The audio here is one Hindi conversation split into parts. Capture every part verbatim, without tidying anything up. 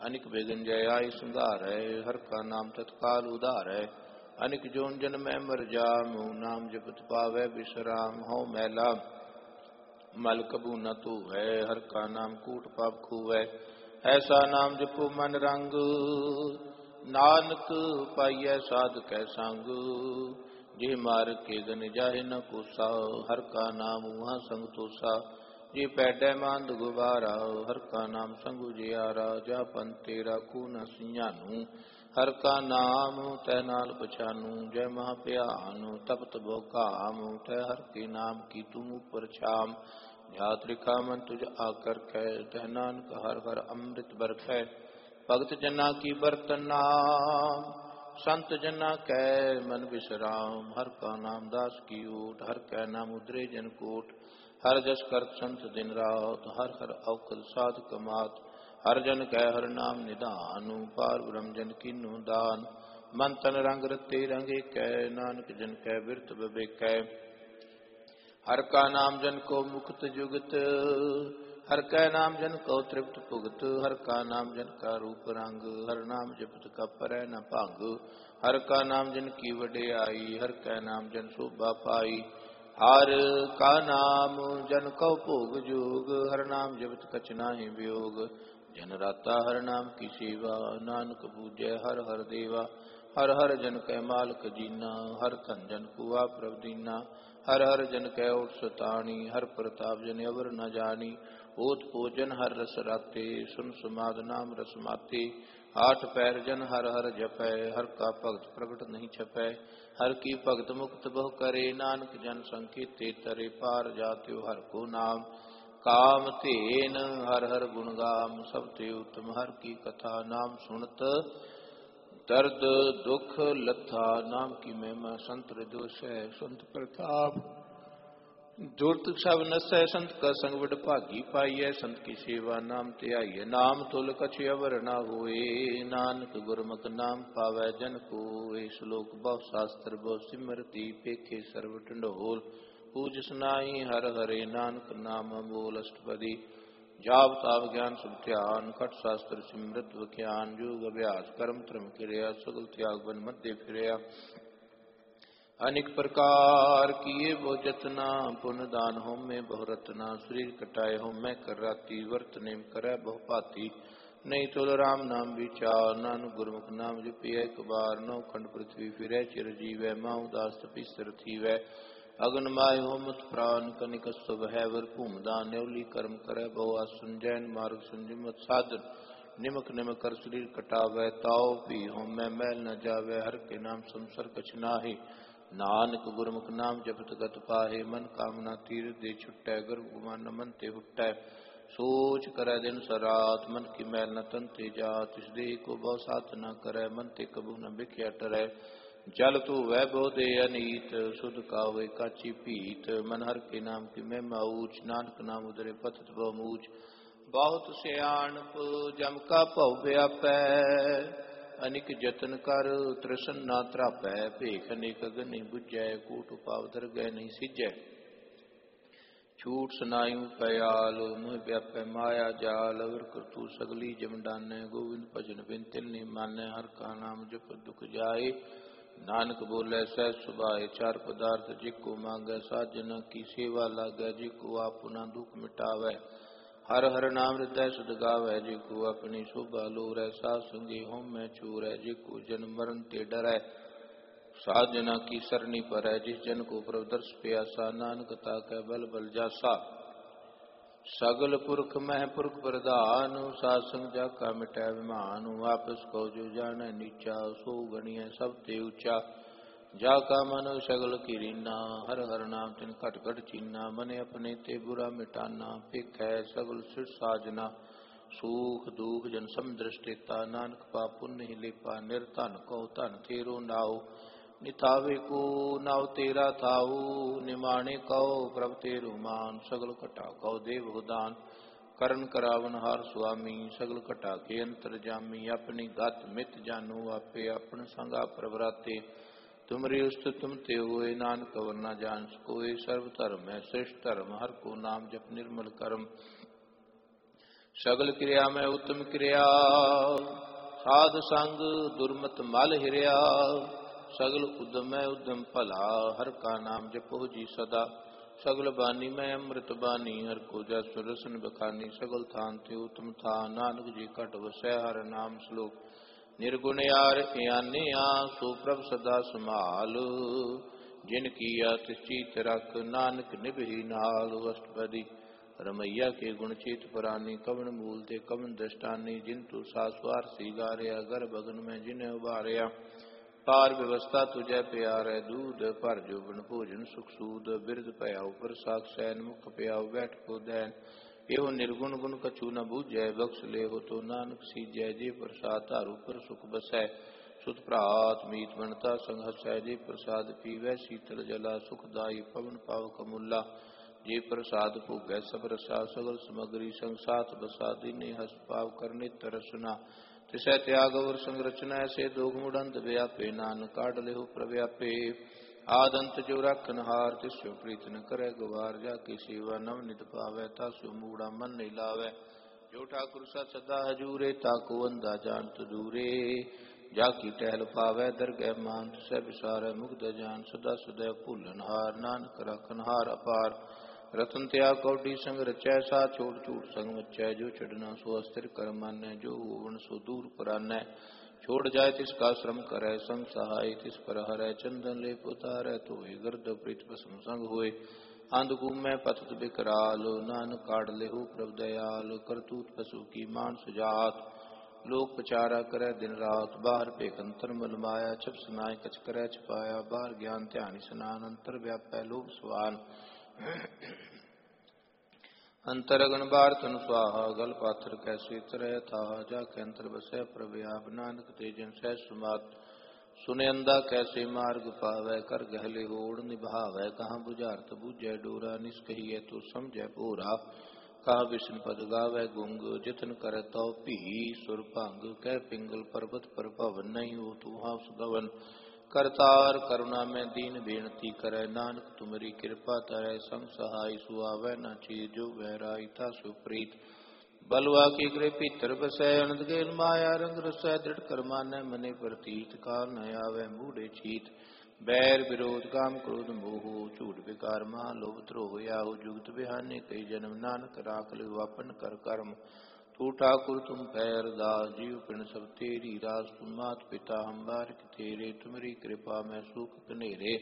अनिक बिघन जय आय संघारै, हर का नाम तत्काल उधारै। अनिक जोन जन्म मर जामु, नाम जपत पावै विश्राम। हौ मैला मल कबू न तू है, हर का नाम कूट पाप खूवै। ऐसा नाम जपो मन रंग, नानक पाइयै साध कै संग। जे मार के गन जाहे न कोसा, हर का नाम वहाँ संग तोसा। जे पैडै मांद गुबारा, हर का नाम संग उजियारा। जा पन तेरा को न सियानू, हर का नाम तै नाल पछानू। जय महा भयानु तपत बहु काम, तै हर के नाम की तुम ऊपर छाम। ध्यात लिखा मन तुझ आकर कै, तह नानक हर हर अमृत बरखै। भगत जना की बरतन नाम, संत जना कै मन विश्राम। हर का नाम दास की ओट, हर कै नाम उदरे जन कोट। हर जस करत संत दिन रात, हर हर औखद साध कमात। हर जन कै हर नाम निधानु, पार ब्रह्म जन कीन्हु दान। मन तन रंग रते रंगे कै, नानक जन कै बिरत बिबेकै। हर का नाम जन को मुक्त जुगत, हर कै नाम जन को तृप्त भुगत। हर का नाम जन का रूप रंग, हर नाम जपत का परै न भंग। हर का नाम जन की वडियाई, हर कै नाम जन शोभा पाई। हर का नाम जन को भोग जोग, हर नाम जपत कछ नाहि वियोग। जन राता हर नाम की सेवा, नानक पूजै हर हर देवा। हर हर जन कै मालक जीना, हर धन जन को आप प्रभ दीना। हर हर जन कै ओट सताणी, हर प्रताप जन अवर न जानी। ओत भोजन हर रस राते, सुन समाद नाम रस माते। आठ पैर जन हर हर जपै, हर का भगत प्रगट नहीं छपै। हर की भगत मुक्त बहु करे, नानक जन संकीर्ते तरे। पार जात्यो हर को नाम, काम धेन हर हर गुण गाम। सब ते उत्तम हर की कथा, नाम सुनत दर्द दुख लथा। नाम की महिमा संत हृदय है, संत प्रताप। दुर्त सब नसै, संत का संग बड़ भागी पाइयै। संत की सेवा नाम ध्याइयै, नाम तुल कछ अवर न होए। नानक गुरमुख नाम पावै जन कोय। श्लोक बहु शास्त्र बहु सिमरति, पेखे सर्व ढंढोर। पूज सुनाई हर हरे, नानक नाम बोल अष्टपदी। जाप ताप ज्ञान सुख ध्यान, खट शास्त्र सिमृत विख्यान। योग अभ्यास कर्म त्रम क्रिया, सगल त्याग बन मध्य फिरया। अनेक प्रकार किए वो जतना, पुन दान होम में बहु रतना। शरीर कटाए होम में कर राती, वर्त नेम करे बहु भांति। नहीं तुल राम नाम विचार, नानक गुरमुख नाम जपिए एक बार। नौ खंड पृथ्वी फिरै चिर जीवै, माहु दास तपीसर थीवै। अगन माय होमत प्राण, कनिक शुभ है वर भूमदान। न्यौली कर्म करे बहु आसन, जैन मार्ग संजिमत साधन। निमक निमक कर शरीर कटावै, ताओ पी होम में मैल न जावै। हर के नाम संसर कछ नाहि, नानक गुरमुख नाम जपत गत पाहे। मन कामना तीर दे छुटै, गर्भ गुमान न मन ते हुटै। सोच करै दिन सरात, मन की मैल न तन ते जात। इस देह को बहु साथ न करै, मन ते कबू न बिख्या टरै। जल तू वह बहु दे अनीत, सुध कावे काची पीत। मन हर के नाम की महिमा ऊच, नानक नाम उदरे पतत बहु मूच। बहुत सियाणप जम का भव व्यापै, अनिक जतन कर तृष्ण ना त्रापै। भेख अनेक अगन नहीं बुझै, कूट उपाव दरगह नहीं सिजै। छूट सुनायु पयाल, मुँह व्यापै माया जाल। अवर करतू सगली जम डानै, गोविंद भजन बिन तिल नहीं मानै। हर का नाम जप दुख जाए, नानक बोले सह सुभाए। चार पदार्थ जिको मांगै, साजन की सेवा लागै। जिको आपुना दुख मिटावै, हर हर नाम हृदय सुध गावै। जिको अपनी शोभा लोरै, साध संगी होम में चूरै। जिको जन्म मरण ते डरै, साजना की सरनी परै। जिस जन को प्रभु दर्श प्यासा, नानक ताकै बल बल जासा। सगल पुरख मह पुरख प्रधान, साध संग जाका मिटै विमान। आपस को जो जानै नीचा, सो गणिय सब ते ऊंचा। जाका मन सगल कीरीना, हर हर नाम तिन खट खट चीना। मने अपने ते बुरा मिटाना, पेखै सगल सिर साजना। सूख दुख जन समदृष्टिता, नानक पाप पुण्य ही लेपा। निर्धन कहो धन तेरो नाउ, निथावे को नाव तेरा थाऊ। निमाणे कहो प्रभ तेरो मान, सगल कटा कहो देव उदान। करण करावन हार स्वामी, सगल कटा के अंतर जामी। अपनी गत मित जानू आपे, अपन संगा प्रभराते। तुमरी उस्त तुम ते हुए, नानक अवर न जान कोय। सर्व धर्म है श्रेष्ठ धर्म, हर को नाम जप निर्मल कर्म। सगल क्रिया में उत्तम क्रिया, साध संग दुर्मत मल हिरिया। सगल उद्यम में उद्यम भला, हर का नाम जपो जी सदा। सगल बानी में अमृत बानी, हर को जस रसन बखानी। सगल थान ते उत्तम था, नानक जी कट वसै हर नाम श्लोक। निर्गुण यार यानिया, सो प्रभ सदा संभाल। जिन किया तिस चीत रख, नानक निभि नाल। अष्टपदी रमैया के गुण चीत पुरानी, कवन मूल ते कवन दृष्टानी। जिंतु सासवार सीगारिया, गर बगन में जिन्हें उबारिया। पार व्यवस्था तुझे प्यारे, दूध पर जोबन भोजन सुख सूद। बिरद पयाऊ प्रसाद सैन, मुख प्याऊ बैठ को दैन। एवं निर्गुण गुण कछु न बूझै, बख्श ले हो तो नानक सीजै। जे प्रसाद तारू पर सुख बसै, सुत प्रात मीत बनता संग हसै। जे प्रसाद पीवै शीतल जला, सुखदाई पवन पावक अमूला। जे प्रसाद भोगै सब रसा, सगल समग्री संग साथ बसा। दीने हस पाव करने तरसना, तिसै त्याग और संरचना। ऐसे दोग मुड़ंत व्यापे, नानक काट लेहु प्रव्यापे। आदंत जो रखन हार, तिस्यो प्रीत न करे गवार। जाकी सेवा नव नित पावै, तास्यो मूढ़ा मन नहीं लावै। जो ठाकुर सा सदा हजूरे, ताको अंधा जानत दूरे। जाकी टहल पावै दरगह मान, तिसै विसारै मुग्ध जान। सदा सदैव भूलन हार, नानक रखन हार अपार। रतन त्याग कौडी संग रचै, सा छोड़ छूट संग मचै। जो छड़ना सो अस्थिर कर मानै, जो होवन सो दूर परानै। छोड़ जाय तिसका श्रम करै, संग सहाय तिस पर हरै। चंदन लेप उतारै, तोय गर्द प्रीत भस्म संग होय। अंधकूप में पतत बिकराल, नानक काढ़ लेहु प्रभ दयाल। करतूत पशु की मानस जात, लोक पचारा करे दिन रात। बाहर पेखंतर मल माया, छप सुनाय कछ करे छपाया। बाहर ज्ञान ध्यान स्नान, अंतर व्यापै लोभ स्वान। अंतरगन बार तन स्वाहा, गल पाथर कैसे तरह था। जाके अंतर बसै प्रव्याप, नानक तेजन सह सुमात। सुने अंधा कैसे मार्ग पावै, कर गहले होड़ निभावै। कहाँ बुझारत बूझै डोरा, निष्कहिए तो समझै भोरा। कहा विष्णु पद गावै गुंग, जितन कर तौ पी सुर भंग। कह पिंगल पर्वत पर पवन, नहीं हो तू हास गवन। करतार करुणा में दीन बेनती करे, नानक तुमरी कृपा तरह। संग सहाय सुआवै न चीर, जो बहराई तासु प्रीत। बलवा की कृपा भीतर बसै, अनंत गेल माया रंग रसै। दृढ़ कर मानै मने प्रतीत, काल न आवै मूढ़े चीत। बैर विरोध काम क्रोध मोह, झूठ विकार महा लोभ द्रोह। याहू जुगत बिहाने कई जन्म, नानक राख लियो अपन कर कर्म। तू ठाकुर तुम पैर दास, जीव पिण सब तेरी रास। तुम मात पिता हम बारिक तेरे, तुमरी कृपा में सुख कनेरे।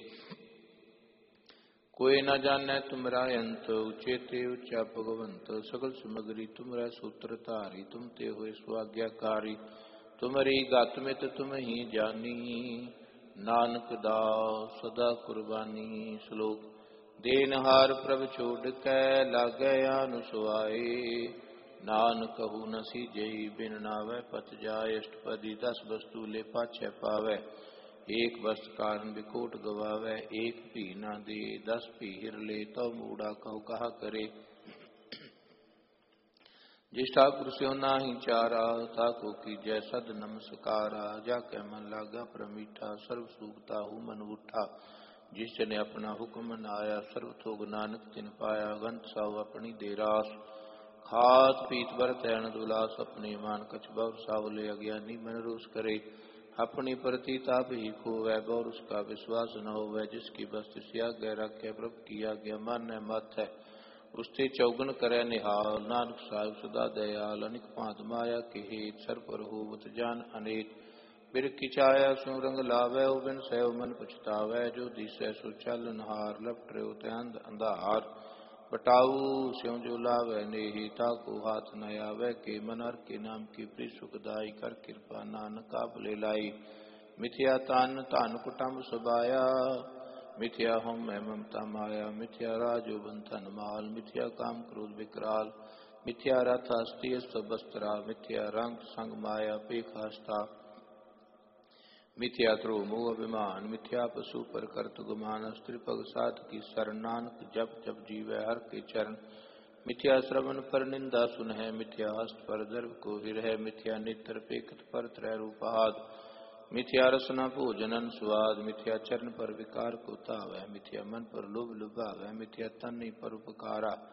कोई न जाने तुमरा अंत, उचेते उच्चा भगवंत। सगल सुमगरी तुमरा सूत्र धारी, तुम ते हुए स्वाज्ञाकारी। तुमरी गात में तो तुम ही जानी, नानक दास सदा कुर्बानी। श्लोक देनहार प्रभ छोड़ कै, लागे अनुसुआए। नानक कहू न सीजई, बिन नावै पत जाय। अष्टपदी दस वस्तु ले पाछै पावै, एक वस्तु कारण बिकोट गवावै। एक भी न दे, दस भी हिर ले, तो मूढ़ा कहु कहा करे। जिस ठाकुर स्यों नाही चारा, ताको कीजै सद नमस्कारा। जाकै मन लागा प्रमीठा, सर्व सूखता हूँ मन उठा। जिस जने अपना हुक्म मनाया, सर्व थोग नानक तिन पाया। गंत साव अपनी दे रास, खात पीत बरत अनंद उल्लास। अपने मान कछ बहु सावले, अज्ञानी मन रोष करे। अपनी प्रति ताप ही खोवै, और उसका विश्वास न होवै। जिसकी बस्ती सिया गै रखे, प्रभु की आज्ञा मानै मत है। उसते चौगन करे निहाल, नानक साहिब सदा दयाल। अनिक भांत माया के हेत, सर पर होवत जान अनेक। बिर की छाया सो रंग लावै, बिन सैव मन पछतावै। जो दिसै सो चलन हार, लपट रे अंध अंधार। बटाऊ स्यों जो लावै नेहि, ताको हाथ न आवै के। मन हर के नाम की प्री सुखदाई, कर कृपा नानक आप ले लाई। मिथ्या तान तान कुटम सुबाया, मिथ्या हम मैं ममता माया। मिथ्या राजो बंधन माल, मिथ्या काम क्रोध विकराल। मिथ्या रथ हस्ती सब वस्त्रा, मिथ्या रंग संग माया पेख हस्ता। मिथ्या द्रोह मोह अभिमान, मिथ्या पशु पर कर्त गुमान। स्त्री पग साध की शरण, नानक जप जप जीवै हर के चरण। मिथ्या श्रवण पर निंदा सुन है, मिथ्या हस्त पर गर्व को हिर है। मिथ्या नेत्र पेखत पर त्रय रूपहाद, मिथ्या रसना भोजनन स्वाद। मिथ्या चरण पर विकार को तावै, मिथ्या मन पर लोभ लुभावै। मिथ्या तन पर उपकारा,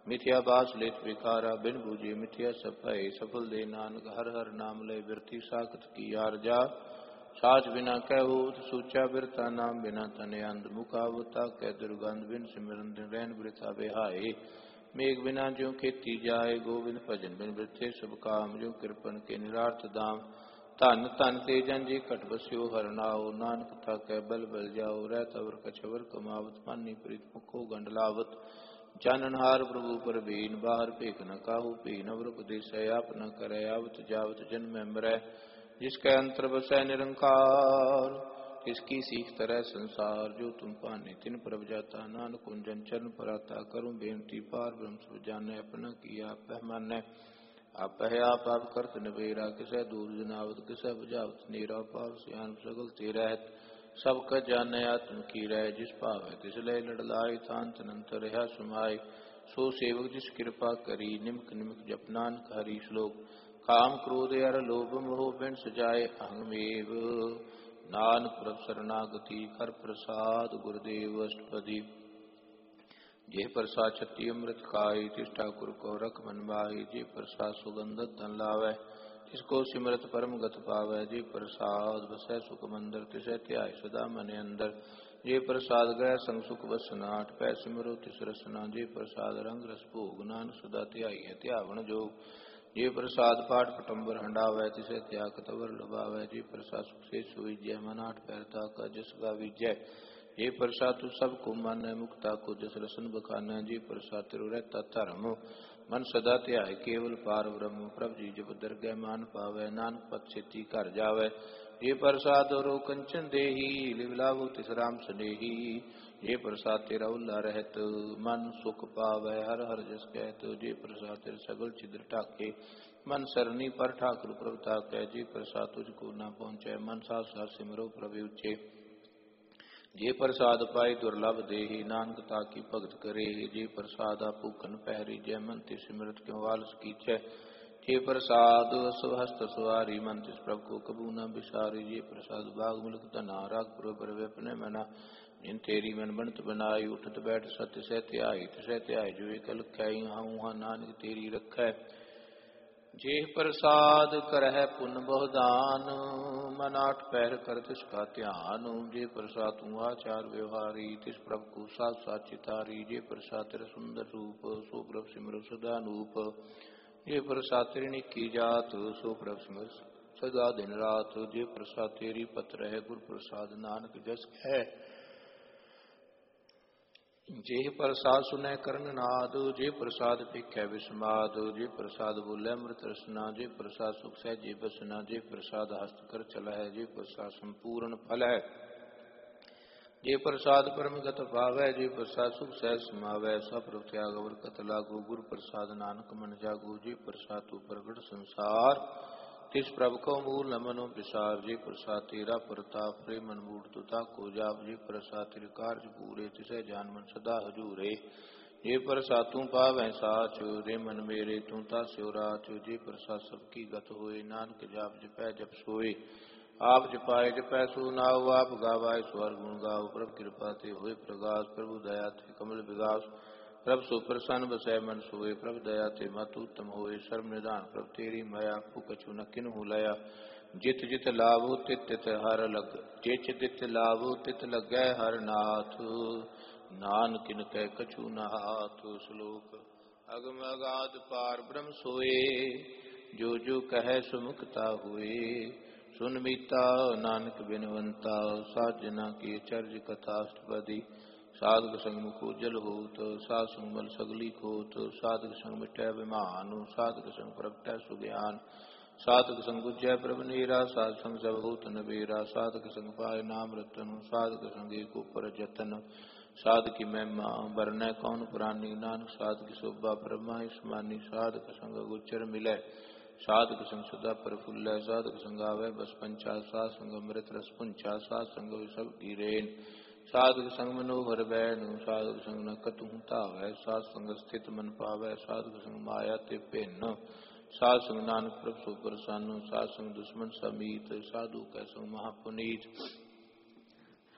मिथ्या बास लेत विकारा बिन बूझे मिथ्या सब भय सफल दे नानक हर हर नाम ले बिरती साखत की आरजा साच बिना कहूत सूचा बिरता नाम बिना तने अंध मुखावता कह दुर्गंध बिन सिमरन दिन रैन वृथा बेहाए मेघ बिना ज्यों खेती जाए गोविंद भजन बिन वृथे सब काम जो कृपन के निरार्थ दाम धन धन तेजन जी कट बस्यो हरनाओ नानक था कह बल बल जाओ रह तवर कछवर कमावत मानी प्रीत मुखो गंडलावत जाननहार प्रभु पर बीन बाहर पेख न काहू पी नवर उपदेश आप न करे आवत जावत जन्म मरै जिसके अंतर बसै निरंकार किसकी सीख तरह संसार जो तुम पाने तिन प्रभ जाता नानक कुंजन चरण पराता करूं बेनती पार ब्रह्म सब जाने अपना किया आप माने आप है आप आप करत नबेरा किसे दूर जनावत किसे बुझावत नीरा पाव सियान सगल तेरहत सब क जाने आत्म की रह जिस पावे तिस ले लड़लाई थान तनंतर रहा सुमाय सो सेवक जिस कृपा करी निमक निमक जपनान हरि श्लोक काम क्रोध अर लोभ मोह बिन सजाए अहमेव नानक प्रभ शरणागति कर प्रसाद गुरुदेव अष्टपदी जे प्रसाद छत्ती अमृत खाई तिस ठाकुर को रख मन बाई जे प्रसाद सुगंधत धन लावै जिसको सिमरत परम गत पावै जे प्रसाद बसै सुख मंदिर तिसै त्याय सदा मन अंदर जे प्रसाद गृह संग सुख बसना आठ पै सिमरो तिस रसना जे प्रसाद रंग रस भोग नानक सदा त्याई है त्यावण जोग जे प्रसाद पाठ पटम्बर हंडावै तिसे त्याग तवर लुभावै जे प्रसाद सुख से सुविजय मन आठ पैरता का जस गा विजय जे प्रसाद तु सब को मन मुक्ता को जस रसन बखाना जे प्रसाद तिरु रहता धर्म मन सदा त्याय केवल पार ब्रह्म प्रभ जी जब दरगह मान पावै नानक पद सेती घर जावै जे प्रसाद रो कंचन देही लिवलावो तिस राम स्नेही जे प्रसाद तेरा उल्ला रहत मन सुख पावै हर हर जस कहत जे प्रसाद तेरे सगल छिद्र ठाके मन सरनी पर ठाकुर प्रभ ताकै जे प्रसाद तुझको न पहुँचे मन साथ साथ सिमरो प्रभु उच्चे जे प्रसाद पाई दुर्लभ देही नानक ताकी भगत करे जे प्रसाद भूखन पहरी जय मन तिस सिमरत क्यों वालस कीचै जे प्रसाद स्वहस्त सवारी मन तिस प्रभु को कबू न बिसारी जे प्रसाद बाग मुल्क धना राग पुर अपने मना जिन तेरी मन बनत बनाई उठत बैठ सत्य सह त्याई तिसै त्याई जो एक लखाई हाँ नानक तेरी रखै जे प्रसाद करह पुन बहुदान मन आठ पैर कर तिसका ध्यान जे प्रसाद तू आचार व्यवहारी तिस प्रभ को साथ साथ चितारी जे प्रसाद तेरा सुंदर रूप सो प्रभ सिमर सदा नूप जे प्रसाद तेरी निकी जात सो प्रभ सिमर सदा दिन रात जे प्रसाद तेरी पत्र है गुरु प्रसाद नानक जस है जे प्रसाद सुनै करण नाद जे प्रसाद भिखै विस्माद जे प्रसाद बोले अमृत रसना जे प्रसाद सुख सह जे बसना जे प्रसाद हस्त कर चला है जे प्रसाद संपूर्ण फल है जे प्रसाद परम गत पावै जे प्रसाद सुख सह समावै सब प्रभ त्याग अवर कत लागू गुरु प्रसाद नानक मन जागो जे प्रसाद तू प्रगट संसार तिस प्रभ को मूल न मनो विसार जे प्रसाद तेरा प्रताप रे मन मूढ़ तुता को जाप जे प्रसाद तेरे कार्य पूरे तिसे जान मन सदा हजूरे जे प्रसाद तू पावै साच रे मन मेरे तू तास्यो राच जे प्रसाद सबकी गत होए नानक जाप जपै जप सोए आप जपाए जपै सो नाव आप गावाय स्वर गुण गाओ प्रभ कृपा ते होए प्रगास प्रभु दया ते कमल विगास प्रभ सो प्रसन्न बसै मन सोए प्रभ दया ते मत उत्तम होए सर्व निधान प्रभ तेरी माया आपको कछु न किन्हु लया जित जित लाभो तित तित हर लग जित जित लाभो तित लगै हर नाथ नानक किन कै कछु न हाथ श्लोक अगम अगाध पार ब्रह्म सोए जो जो कहे सुमुखता हुए सुन मीता नानक बिनवंता साजना की चर्ज कथा अष्टपदी साधक संग मुखो जल होत साध संग मल सगली खोत साधक संग मिटै विमान साधक संग प्रगटै सुज्ञान साधक संग बुझै प्रभ नीरा साध संग सब होत नबेरा साधक संग पाए नाम रतन साधक संग एक ऊपर जतन साधक की महिमा बरनै कौन पुरानी नानक साधक शोभा परमाई समानी साधक संग गोचर मिलै साधक संग सदा प्रफुल्लै साधक संग आवे बस पंचा साध संग अमृत रस पुंचा साध संग सब धीरेन साधक संग मनोहर बैनु साधक संग न कतु तावै साध संग स्थित मन पावै साधक संग माया ते भिन्न साध संग नानक प्रभ सो प्रसन्न साध संग दुश्मन समीत साधु कै संग महापुनीत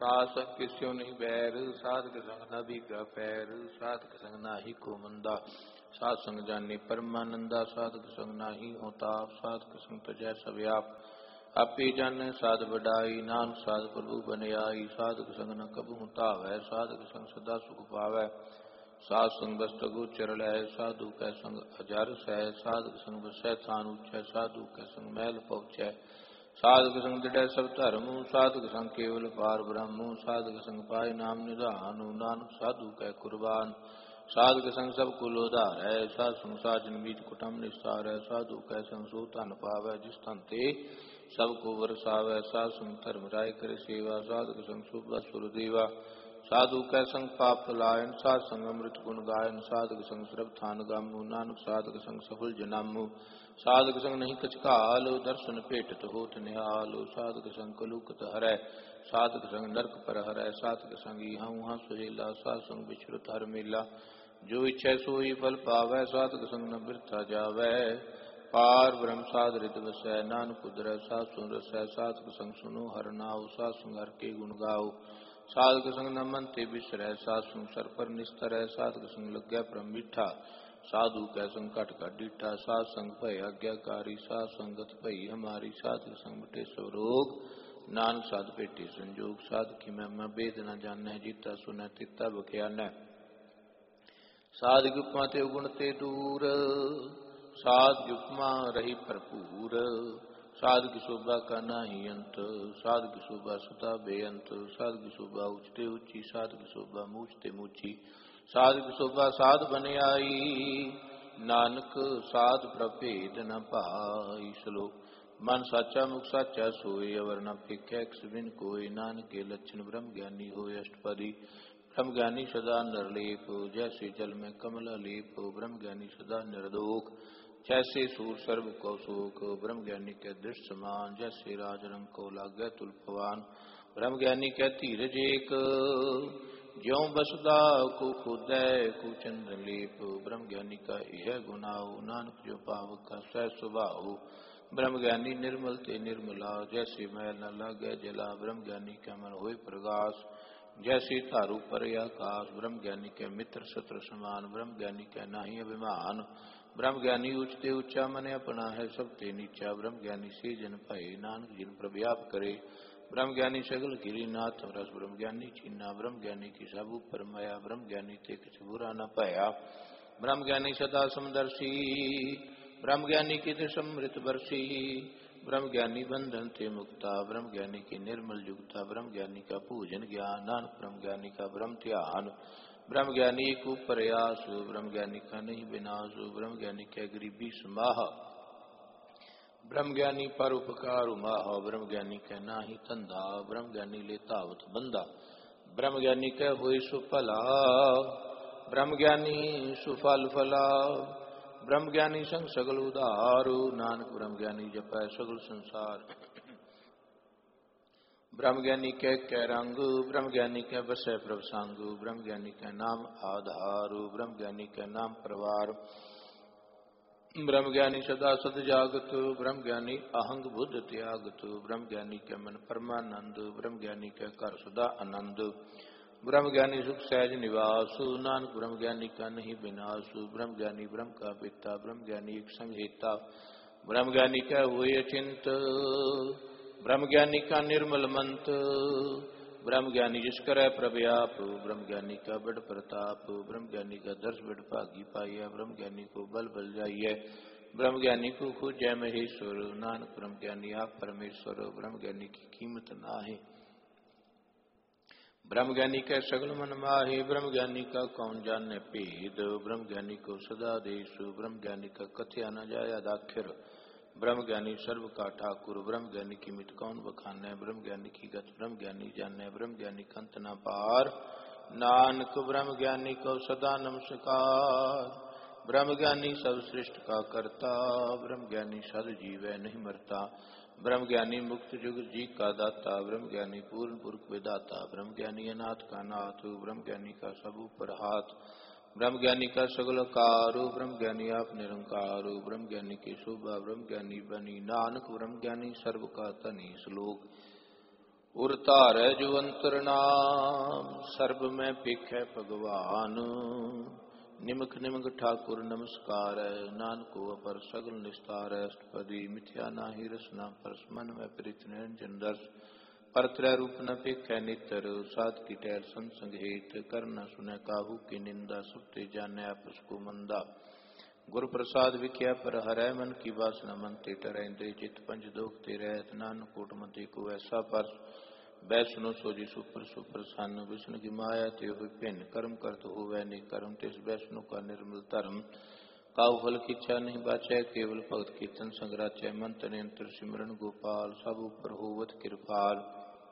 साधक किस्यो नहीं बैर, साधक संग न भीगा पैर, साधक संग नाही को मंदा, साध संग जाने परमानंदा, साधक संग नाही होता, साधक संग तजै सब व्याप, आपे जाने साध बढ़ाई, नानक साध प्रभु बन आई, साधक संग न कबहु होतावै, साधक संग सदा सुख पावै, साध संग बस्त गोचर लै, साधु कै संग अजर सै, साधक संग बसै थान ऊंचै, साधु कै संग महल पहुँचै, साधक संग दृढ़ सब धर्म, साधक संग केवल पार ब्रह्म, साधक संग पाए नाम निधान, नानक साधु कै कुर्बान, साधक संग सब कुल उधार है, साध संग साजन मीत कुटुम निस्तार है, साधु कै संग सो धन पावै, जिस तन ते सबको वरसावै, साध संग धर्म राय कर सेवा, साधक संग शुभ सुर देवा, साधु कै संग पाप लायन, साध संग अमृत गुण गायन, साधक संग श्रभ थान गामु, नानक साधक संग सफल जनामु, साधक संग नहीं कछ काल, दर्शन भेटत होत निहाल, साधक संग कलुकत हरै, साधक संग नरक पर हरै, साधक संग यहाँ वहाँ सुहेला, साध संग विचरत हर मेला, जो इच्छै सोई फल पावै, साधक संग न बिरथा जावै, पार ब्रह्म साध रित वसै, नानक उदरै साध सुन रसै, साधक संग सुनो हर नाउ, साध संग हर के गुण गाओ, साधक संग न मन ते बिसरै, साध संग सर पर निस्तरै, साधक संग लगै परम मीठा, साधु कै संग कट कट डीठा, साध संग भय आज्ञाकारी, साध संगत भई हमारी, साधक संग मिटे सब रोग, नानक साध पेटे संजोग, साध की महिमा वेद न जानै, जीता सुनै तिता बख्यानै, साध की उपमा ते गुण ते दूर, साध की उपमा रही भरपूर, साध की शोभा का नाही अंत, साध की शोभा सदा बेअंत, साध की शोभा उचते ऊंची, साध की शोभा मूचते मूची, साध की शोभा साध बन आई, नानक साध प्रभेद न पाई। श्लोक मन साचा मुख साचा सोई, अवर न फिक्या बिन कोई, नानक के लक्षण ब्रह्म ज्ञानी होय अष्टपदी, ब्रह्म ज्ञानी सदा निर्लेप, जैसे जल में कमल लेप, ब्रह्म ज्ञानी सदा निर्दोख, जैसे सूर सर्व को शोक, ब्रह्म ज्ञानी के दृष्ट समान, जैसे राज रंग को लागे तुल्पवान, ब्रह्म ज्ञानी के धीरज एक, ज्यों बसदा को खुदै को चंद्र लेप, ब्रह्म ज्ञानी का यह गुनाह, नानक जो पावक का सह स्वभाव, ब्रह्म ज्ञानी निर्मल ते निर्मला, जैसे मैल न लागे जला, ब्रह्म ज्ञानी का मन होय प्रकाश, जैसे तारू पर आकाश, ब्रह्म ज्ञानी के मित्र शत्रु समान, ब्रह्म ज्ञानी के नाही अभिमान, ब्रह्म ज्ञानी उचते ऊंचा मन अपना है सबते नीचा, ब्रह्म ज्ञानी से जन पाए, नानक जिन प्रव्याप करे, ब्रह्म ज्ञानी सगल गिरी नाथ रस, ब्रह्म ज्ञानी चीना, ब्रह्म ज्ञानी की सब ऊपर माया, ब्रह्म ज्ञानी ते कुछ बुरा न पाया, ब्रह्म ज्ञानी सदा समदर्शी, ब्रह्म ज्ञानी की ते समृत बरसी, ब्रह्म ज्ञानी बंधन ते मुक्ता, ब्रह्म ज्ञानी की निर्मल युक्ता, ब्रह्म ज्ञानी का पूजन ज्ञान, नानक ब्रह्म ज्ञानी का ब्रह्म ध्यान, ब्रह्म ज्ञानी एक प्रयास, ब्रह्म ज्ञानी का नहीं विनाश, ब्रह्म ज्ञानी के गरीबी समाह, ब्रह्म ज्ञानी पर उपकार उमाह, ब्रह्म ज्ञानी के नाही तंधा, ब्रह्म ज्ञानी लेता अवत बंदा, ब्रह्म ज्ञानी के हुए सुफला, ब्रह्म ज्ञानी सुफल फला, ब्रह्म ज्ञानी संग सगल उदारू, नानक ब्रह्म ज्ञानी जपै सगल संसार, ब्रह्म ज्ञानी के कै रंग, ब्रह्म ज्ञानी के बसै प्रभ संग, ब्रह्म ज्ञानी के नाम आधार, ब्रह्म ज्ञानी के नाम परवार, ब्रह्म ज्ञानी सदा सद जागत, ब्रह्म ज्ञानी अहंग बुद्ध त्यागत, ब्रह्म ज्ञानी के मन परमानंद, ब्रह्म ज्ञानी के कर सदा आनंद, ब्रह्म ज्ञानी सुख सहज निवास, नानक ब्रह्म ज्ञानी का नहीं विनाश, ब्रह्म ज्ञानी ब्रह्म का पिता, ब्रह्म ज्ञानी एक संहिता, ब्रह्म ज्ञानी का हुए अचिंत, ब्रह्म ज्ञानी का निर्मल मंत, ब्रह्म ज्ञानी जिस करे प्रव्याप, ब्रह्म ज्ञानी का बड़ प्रताप, ब्रह्म ज्ञानी का दर्श बड़ भागी पाइया, ब्रह्म ज्ञानी को बल बल जाइए, ब्रह्म ज्ञानी को खोजै महेश्वर, नानक ब्रह्म ज्ञानी आप परमेश्वर, ब्रह्म ज्ञानी की कीमत ना है, ब्रह्म ज्ञानी के सगल मन माहे, ब्रह्म ज्ञानी का कौन जाने भेद, ब्रह्म ज्ञानी को सदा देश, ब्रह्म ज्ञानी का कथ्या न जाया दाखिर, ब्रह्म ज्ञानी सर्व का ठाकुर, ब्रह्म ज्ञानी की मिट कौन बखाने, ब्रह्म ज्ञानी की गत ब्रह्म ज्ञानी जाने, ब्रह्म ज्ञानी कंत न पार, नानक ब्रह्म ज्ञानी को सदा नमस्कार, ब्रह्म ज्ञानी सब सृष्ट का करता, ब्रह्म ज्ञानी सद जीवै नहीं मरता, ब्रह्म ज्ञानी मुक्त जुग जी का दाता, ब्रह्म ज्ञानी पूर्ण पुरख विदाता, ब्रह्म ज्ञानी अनाथ का नाथ, ब्रह्म ज्ञानी का सब ऊपर हाथ, ब्रह्म ज्ञानी का सगल कारो, ब्रह्म ज्ञानी आप निरंकारो, ब्रह्म ज्ञानी की शोभा ब्रह्म ज्ञानी बनी, नानक ब्रह्म ज्ञानी सर्व का तनि। श्लोक उर धारै जो अंतर नाम, सर्ब में पेखै भगवान। निमक निमक ठाकुर नमस्कार, नानक को अपर सगल निस्तार। अष्टपदी मिथ्या नाही रसना, परस मन में प्रीत निरंजन दर्श। पर त्रय रूप न पेखै नितर, साध की टहल संत संग हेत। कर न सुनै काहू की निंदा, सब ते जानै आपस को मंदा। गुरु प्रसाद विख्या पर हरै, मन की वासना मन ते टरै। इंद्रिय चित्त पंच दोख ते रहत, नानक कोट मते को ऐसा परस। बैसनो सोजी सुपर सुपर सन, विष्णु की माया ते हुई भिन्न। कर्म करत होवै नि कर्म, तिस वैष्णु का निर्मल धर्म। काहू फल की इच्छा नहीं बाचै, केवल भगत कीर्तन संग राचै। मन तन अंतर सिमरन गोपाल, सब ऊपर होवत कृपाल।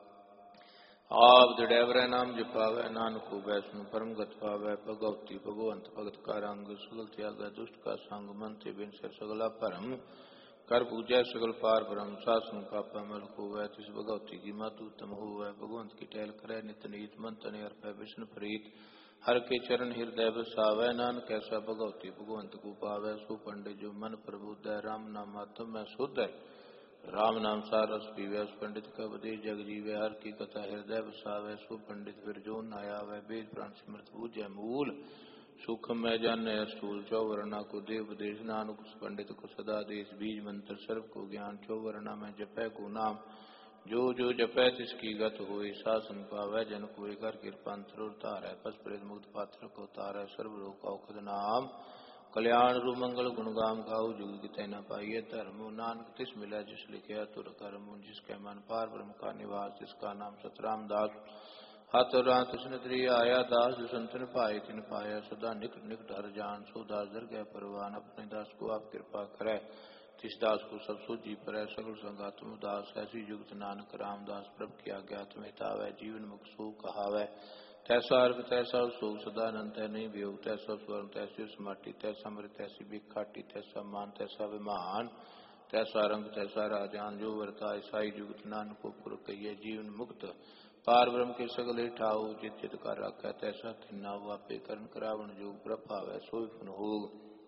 आप दृढ़ नाम जपावै, नानक को वैष्णु परम गत पावै। भगवती भगवंत भगत का रंग, सगल त्यागै दुष्ट का संग। मन ते बिनसै सगला भरम, कर पूजै सगल पार ब्रह्म। सासनु पापा मल होवै, तिस भगवती की मत उत्तम होवै। भगवंत की टहल करै नित नीत, मन तन अर्पै विष्णु प्रीत। हर के चरण हृदय बसावै, नानक ऐसा भगवती भगवंत को पावै। सो पंडित जो मन प्रबुद्धै, राम नाम माधव में शुद्ध है। राम नाम सार रस पीवै, उस पंडित का उपदेश जग जीवै। हर की कथा हृदय बसावै, सो पंडित फिर जो न आवै। वेद प्राण सिमृत बूझै मूल, सूक्ष्म में जानै स्थूल। चौवर्णा को देव उपदेश, नानक उस पंडित को सदा देश। बीज मंत्र सर्व को ज्ञान, चौवर्णा में जपै को नाम। जो जो जपै तिसकी गत होई, शासन पावै जन कोई। कर कृपा अंतर तारै, पस प्रेत मुक्त पात्र को तारै। सर्व लोक का औखद नाम, कल्याण रु मंगल गुण गाम। गाऊ जुग कितै न पाइये धर्म, नानक तिस मिलै जिस लिखे तुर कर्म। जिसके मन पार ब्रह्म का निवास, जिसका नाम सतराम दास। हाथ रात कृष्ण त्रि आया, दास संतन पाए तिन पाया। सदा निकट निकट हर जान, सो दास दर गए परवान। अपने दास को आप कृपा करे, तिस दास को सब सूझी परै। सगल संगात उदास, ऐसी जुगत नानक रामदास। प्रभ की आज्ञा तुम हितावै, जीवन मुख सो कहावै। तैसा अर्घ तैसा सोग, सदा अनंत है नहीं वियोग। तैसा स्वर्ण तैसी समाटी, तैसा मृत तैसी भिखाटी। तैसा मान तैसा विमान, तैसा रंग तैसा राजान। जो वर्ता ईसाई जुगत, नानक को पुर कहिए जीवन मुक्त। पार ब्रह्म के सगले ठाओ, चित चित कर रखै तैसा थिन्ना। वापे करण करावण जोग, प्रभावै सोई फुन होग।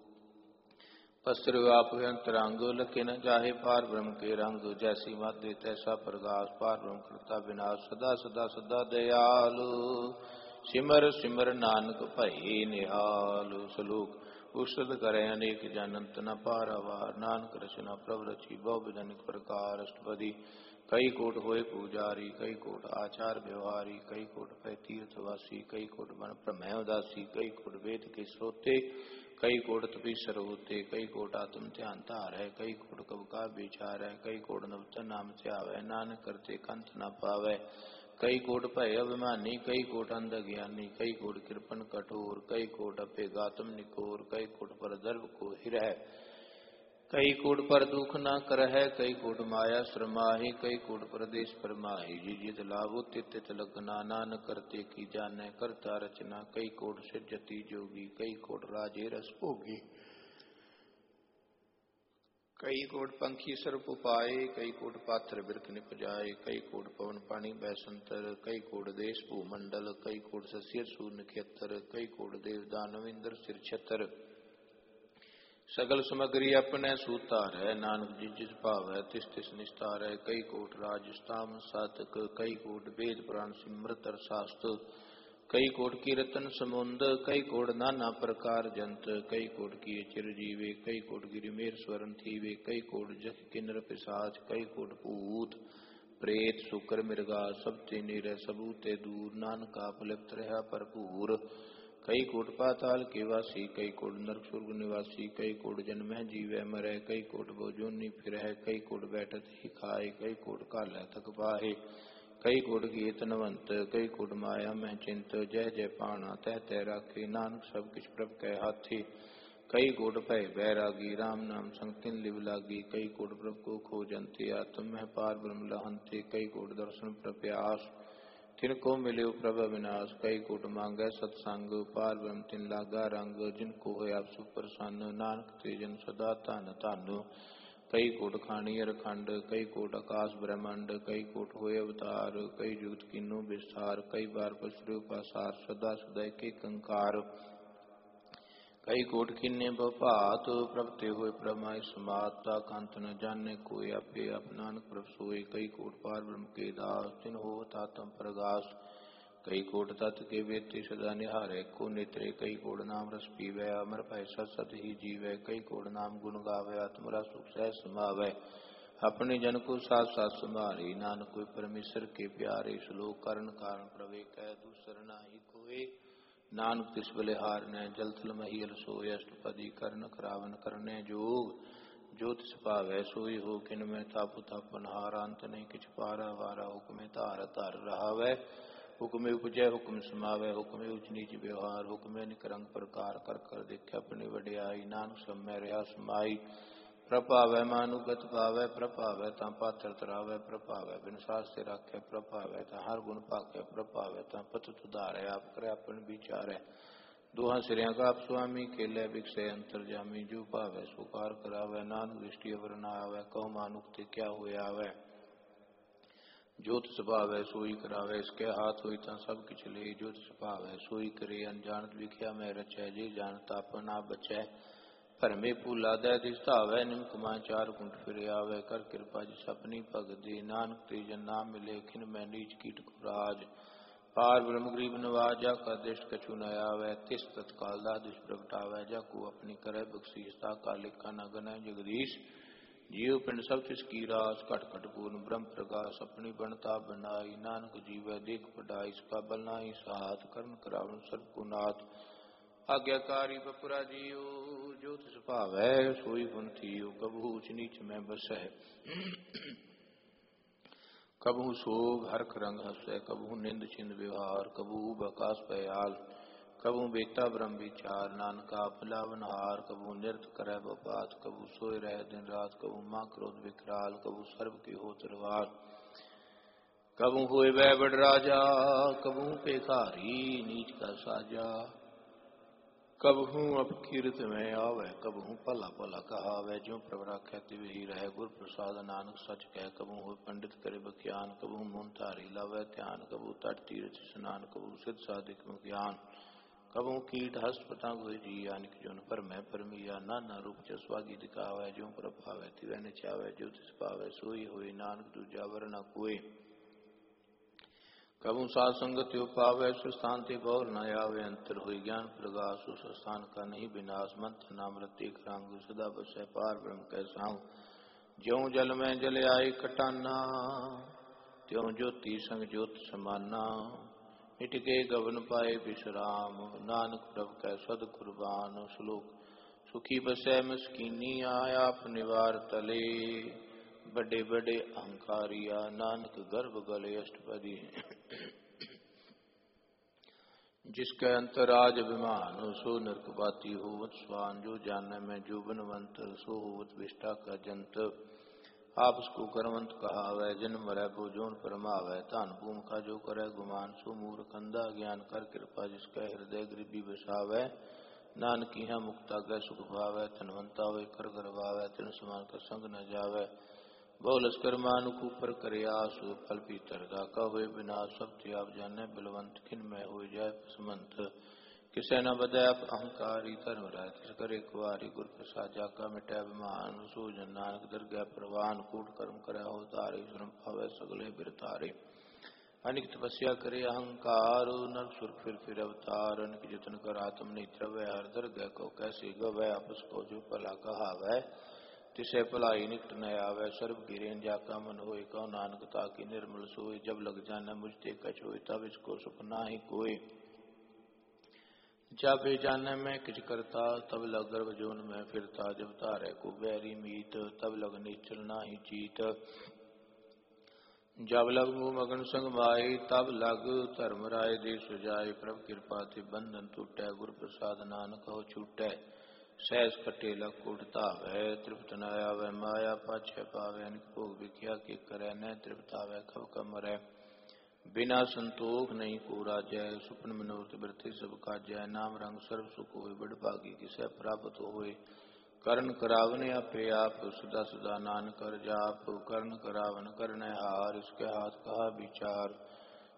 पस्त्र व्याप अंतरंग, लखे न जाहे पार ब्रह्म के रंग। जैसी माते तैसा प्रकाश, पार ब्रह्म करता विनाश। सदा सदा सदा दयालु, सिमर सिमर नानक भई निहाल। श्लोक उषद करे अनेक जनंत, न पारावार। नानक रचना प्रभ रची, बहु विधनिक प्रकार। अष्टपदी कई कोट होए पूजारी, कई कोट आचार व्यवहारी। कई कोट पै तीर्थवासी, कई कोट बन प्रमेय उदासी। कई कोट वेद के श्रोते, कई कोट तपीसर होते। कई कोट आत्म ध्यान धार है, कई कोट कब का विचार है। कई कोट नवतन नाम ध्यावै, नानक करते कंथ न पावै। कई कोट भय अभिमानी, कई कोट अंध ज्ञानी। कई कोट कृपन कठोर, कई कोट अपे गातम निकोर। कई कोट पर दर्भ को हिरह, कई कोट पर दुख न करह। कई कोट माया श्रमाही, कई कोट प्रदेश परमाही। जी जित लाभो तित तित लगना, नानक करते की जानै करता रचना। कई कोट सिरजती जोगी, कई कोट राजे रस भोगी। कई कोट पंखी सर्प पाए, कई कोट पात्र बिरख निप जाए। कई कोट पवन पानी बैसंतर, कई कोट देश भूमंडल। कई कोट ससिर सूर्य नक्षत्र, कई कोट देव दानव इंद्र सिर छतर। सगल समग्री अपने सूतार है, नानक जिस जिस भाव है तिस तिस निस्तार है। कई कोट राजस्थान सातक, कई कोट वेद पुराण सिमृत शास्त्र। कई कोट कीर्तन समुंद, कई कोट नाना प्रकार जंत। कई कोट किए चिरजीवे, कई कोट गिरिमेर स्वरण थीवे। कई कोट जख किन्नर पिशाच, कई कोट भूत प्रेत शुक्र मृगा। सब ते निर सबूते दूर, नानक आप लिप्त रहा भरपूर। कई कोट पाताल के वासी, कई कोट नरक स्वर्ग निवासी। कई कोट जन्म जीवै मरै, कई कोट भोजोनी फिर है। कई कोट बैठत ही खाए, कई कोट कालै तक पाहे। कई कोट किए तनवंत, कई कोट माया में चिंत। जय जय पाना तह तह राखे, नानक सब किछ प्रभ कै हाथे। कई कोट भय बैरागी, राम नाम संग तिन लिव लागी। कई कोट प्रभ को खोजंते, आत्म में पार ब्रह्म लहंते। कई कोट दर्शन प्रप्यास, तिनको मिले प्रभ विनाश। कई कोट मांगै सत्संग, पार ब्रह्म तिन लागा रंग। जिनको है आप सुप्रसन्न, नानक तेजन सदा धन धन। कई कोट खानी अरखंड, कई कोट आकाश ब्रह्मंड। कई कोट होए अवतार, कई जुगत कीनो विस्तार। कई बार पसरु पासार, सदा सदा के कंकार। कई कोट किन्ने बभात प्रभते हुए प्रमाय समाता कंत न जाने कोई आपे अपनान प्रभ सोए। कई कोट पार ब्रह्म के दास तिन हो तातम प्रगास। कई कोट तत् के वेत्ति सदा निहारे को नेत्रे। कई कोट नाम रस पीवै अमर भय सत सत ही जीवै। कई कोट नाम गुण गावै आत्मरा सुख सह समावै। अपने जन को साथ साथ संभारे नानक कोई परमेश्वर के प्यारे। श्लोक करण कारण प्रवे कह दूसर नाही कोई। नानक तिस बलिहार ने जल थल महियल सोय। अष्टपदी कर्ण करावन करने जोग। जो तिस पावै सोई हो किन में तापु तापन हार। अंत नहीं किछ पारा वारा हुक्म तार तार रहावै। हुक्म उपजय हुक्म समावै। हुक्म उच नीच व्यवहार। हुक्म निकरंग प्रकार कर कर देखे अपनी वड्याई। नानक सब में रहा समाई। प्रभावै मानुगत पावै प्रभावै ता पात्र तरावै। प्रभावै बिन सास से राखै प्रभावै ता हर गुण पाकै। प्रभावै ता पत तुधारै आप करे अपन विचारै। दोहा सिरिया का आप स्वामी खेलै बिकसै अंतर जामी। जो भावै सुकार करावै नानक दृष्टि अवर न आवै। कहु मानुक्ति क्या हुए आवै। जोत स्वभावै सोई करावै इसके हाथ होई ता सब किछ ले। जोत स्वभावै सोई करे अनजानत विख्या में रचै। जे जानता अपन आप बचै भरमे भूला दै दिस धावै। निमक मां चार कुंट फिर आवै। कर कृपा जिस अपनी भगत दे। नानक ते जन नाम मिले खिन मैं नीच कीट को राज। पार ब्रह्म गरीब नवाज जाका दृष्ट कछु न आवे। तिस तत्काल दादिश प्रगटावै। जाको अपनी करे बख्शीस ताका लेखा न गनै जगदीश। जीव पिंड सब तिस की रास घट घट पूर्ण ब्रह्म प्रकाश। अपनी बनता बनाई नानक जीवै देख पढ़ाई। इसका बल नाही साथ करण करावन सर्व को नाथ। आज्ञाकारी बपुरा जियो जो तिस भावै सोई गुण थियो। कबहू ऊच नीच में बसै कबहू सोग हरख रंग हसै। कबहू निंद छिंद व्यवहार। कबहू बकास पयाल। कबहू बेता ब्रह्म विचार। नानका बिलावन हार। कबहू निरत करै बपात। कबहू सोए रह दिन रात। कबहू मां क्रोध विकराल। कबहू सर्व की हो तरवार। कबहू होए वै बड़ राजा। कबहू पेखारी नीच का साजा। कबहू अपकीर्त में आवै। कबहू भला भला कहावै। जो प्रभ राखै तिव ही रहे गुर प्रसाद नानक सच कह। कबहू हो पंडित करे बख्यान। कबहू मुन धारी लावै ध्यान। कबहू तट तीर्थ स्नान। कबहू सिद्ध साधिक मुख्यान। कबहू कीट हस्त पतंग हुई जी यानिक जोन पर मैं परमिया। नाना रूप जसवागी दिखावै। जो प्रभ भावै तिवै नचावै। जो तिस पावै सोई होई नानक दूजा वर न कोई। कबहू साध संगत यो पावै सुस्थान ते बहुर न आवे। अंतर हुई ज्ञान प्रगास उस स्थान का नहीं विनाश। मंथ नाम रति रंग सदा बसै पार ब्रह्म कै सांग। ज्यों जल में जल आए कटाना त्यों ज्योति संग ज्योत समाना। मिट के गगन पाए विश्राम नानक प्रभ कै सद कुर्बान। श्लोक सुखी बसै मस्कीनी आया निवार तले। बड़े बड़े अहंकारिया नानक गर्भ गले अष्टपदी। जिसके अंतराज अभिमान सो नरकबाती होवत स्वान। जो जाने में जो बनवंत सो होवत विष्ठा का जंत। आपस को करवंत कहावै जन्म मरै को जोन परमावै। धन भूम का जो करे गुमान सो मूर्ख अंधा ज्ञान। कर कृपा जिसके हृदय गरीबी बसावै। नानकी है मुक्ता गै सुख भावै। धनवंता वे कर गरवावै तिन समान का संग न जावै। बहु लश्कर मानुक ऊपर करे आस। फल पीतर दाका हुए विनाश। सब त्याग जाने बलवंत खिन में हो जाए पसमंत। किसे न बदय अहंकारी धर्म रह तिस करे कुआरी। गुर प्रसाद जाका मिटै अभिमान। सो जन नानक दरगह प्रवान। कूट कर्म करे हो तारे श्रम पावै सगले बिरतारे। अनिक तपस्या करे अहंकार नर सुर फिर फिर अवतार। अनिक जतन कर आत्म नित्रवै हर दरगह को कैसे गवै। आपस को जो भला कहावै तिसे भलाई निकट न आवे। सर्व गिरेन जाका मन होए कहो नानक ताकि निर्मल सोए। जब लग जाना मुझते कछ होए तब इसको सुख नाही कोई। जब जाने में किछ करता तब लग गर्भ जोन में फिरता। जब तारे को बैरी मीत तब लग निश्चल नाही चीत। जब लग मुँह मगन संग माई तब लग धर्म राय दे सुजाए। प्रभ कृपा ते बंधन टूटै गुर प्रसाद नानक हो छूटै। सहस कटे लग कुटता वै तृप्त न आवे। माया पाछे पावे अनिक भोग विख्या के करे। न तृप्त आवे खब कमरै। बिना संतोख नहीं को राजै। सुपन मनोरथ वृथि सब काजै। नाम रंग सर्व सुख होए बड़ भागी किसै प्राप्त होए। करण करावने आपे आप सदा सदा नानक कर जाप। करण करावन करने हार इसके हाथ कहा विचार।